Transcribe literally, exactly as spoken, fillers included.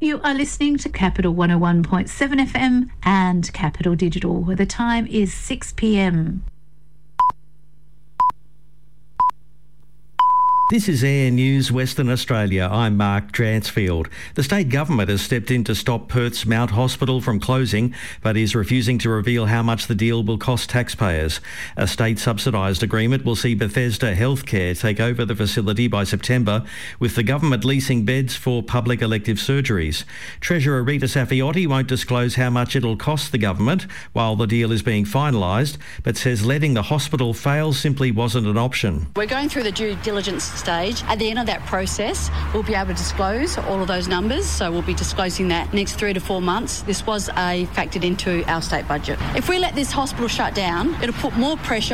You are listening to Capital one oh one point seven F M and Capital Digital, where the time is six p m. This is Air News Western Australia. I'm Mark Dransfield. The state government has stepped in to stop Perth's Mount Hospital from closing, but is refusing to reveal how much the deal will cost taxpayers. A state subsidised agreement will see Bethesda Healthcare take over the facility by September, with the government leasing beds for public elective surgeries. Treasurer Rita Safiotti won't disclose how much it'll cost the government while the deal is being finalised, but says letting the hospital fail simply wasn't an option. We're going through the due diligence stage. At the end of that process, we'll be able to disclose all of those numbers, so we'll be disclosing that next three to four months. This was a factored into our state budget. If we let this hospital shut down, it'll put more pressure